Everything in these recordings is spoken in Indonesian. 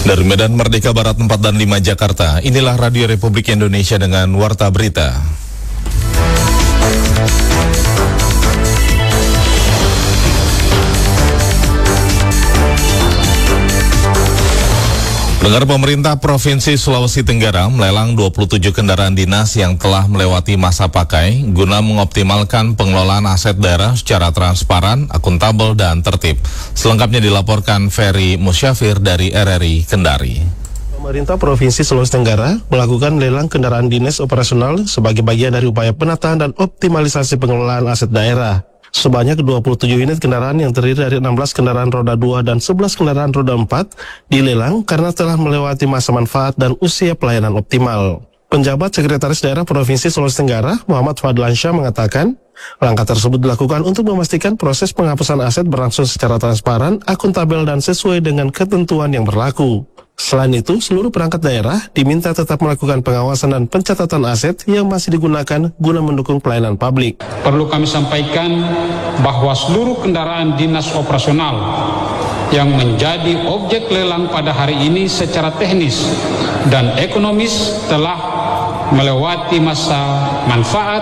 Dari Medan Merdeka Barat 4 dan 5 Jakarta, inilah Radio Republik Indonesia dengan Warta Berita. Dengar pemerintah Provinsi Sulawesi Tenggara melelang 27 kendaraan dinas yang telah melewati masa pakai guna mengoptimalkan pengelolaan aset daerah secara transparan, akuntabel, dan tertib. Selengkapnya dilaporkan Ferry Musyafir dari RRI Kendari. Pemerintah Provinsi Sulawesi Tenggara melakukan lelang kendaraan dinas operasional sebagai bagian dari upaya penataan dan optimalisasi pengelolaan aset daerah. Sebanyak 27 unit kendaraan yang terdiri dari 16 kendaraan roda 2 dan 11 kendaraan roda 4 dilelang karena telah melewati masa manfaat dan usia pelayanan optimal. Penjabat Sekretaris Daerah Provinsi Sulawesi Tenggara, Muhammad Fadlansyah, mengatakan langkah tersebut dilakukan untuk memastikan proses penghapusan aset berlangsung secara transparan, akuntabel, dan sesuai dengan ketentuan yang berlaku. Selain itu, seluruh perangkat daerah diminta tetap melakukan pengawasan dan pencatatan aset yang masih digunakan guna mendukung pelayanan publik. Perlu kami sampaikan bahwa seluruh kendaraan dinas operasional yang menjadi objek lelang pada hari ini secara teknis dan ekonomis telah melewati masa manfaat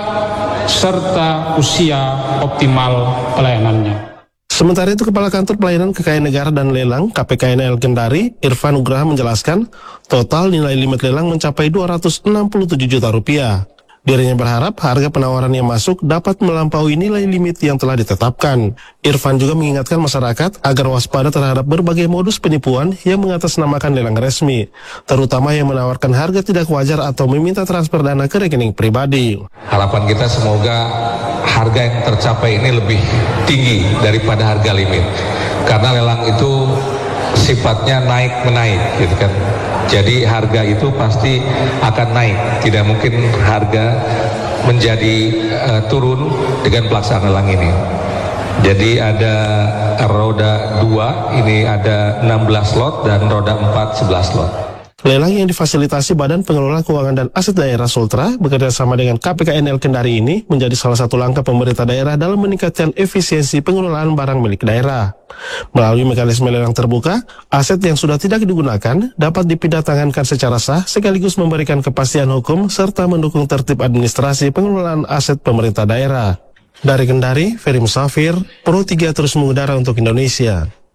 serta usia optimal pelayanannya. Sementara itu, Kepala Kantor Pelayanan Kekayaan Negara dan Lelang KPKNL Kendari, Irfan Nugraha, menjelaskan total nilai limit lelang mencapai 267 juta rupiah. Dirinya berharap harga penawaran yang masuk dapat melampaui nilai limit yang telah ditetapkan. Irfan juga mengingatkan masyarakat agar waspada terhadap berbagai modus penipuan yang mengatasnamakan lelang resmi, terutama yang menawarkan harga tidak wajar atau meminta transfer dana ke rekening pribadi. Harapan kita semoga harga yang tercapai ini lebih tinggi daripada harga limit, karena lelang itu sifatnya naik-menaik gitu kan. Jadi harga itu pasti akan naik, tidak mungkin harga menjadi turun dengan pelaksanaan lelang ini. Jadi ada roda 2, ini ada 16 slot, dan roda 4, 11 slot. Lelang yang difasilitasi Badan Pengelola Keuangan dan Aset Daerah Sultra bekerjasama dengan KPKNL Kendari ini menjadi salah satu langkah pemerintah daerah dalam meningkatkan efisiensi pengelolaan barang milik daerah. Melalui mekanisme lelang terbuka, aset yang sudah tidak digunakan dapat dipindah tangankan secara sah sekaligus memberikan kepastian hukum serta mendukung tertib administrasi pengelolaan aset pemerintah daerah. Dari Kendari, Ferry Musyafir, Pro 3 terus mengudara untuk Indonesia.